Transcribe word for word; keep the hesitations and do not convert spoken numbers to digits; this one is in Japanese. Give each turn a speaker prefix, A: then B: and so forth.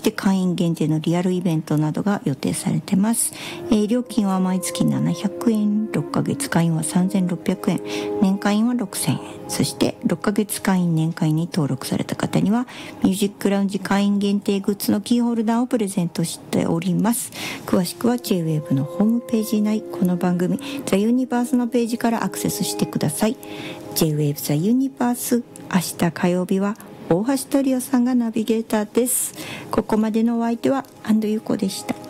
A: して会員限定のリアルイベントなどが予定されてます。えー、料金は毎月ななひゃくえん、ろっかげつ会員はさんぜんろっぴゃくえん、年会員はろくせんえん、そしてろっかげつ会員年会員に登録された方にはミュージックラウンジ会員限定グッズのキーホルダーをプレゼントしております。詳しくは ジェイウェーブ のホームページ内、この番組ザ・ユニバースのページからアクセスしてください。 ジェイウェーブ ザ・ユニバース、明日火曜日は大橋トリオさんがナビゲーターです。ここまでのお相手は安藤優子でした。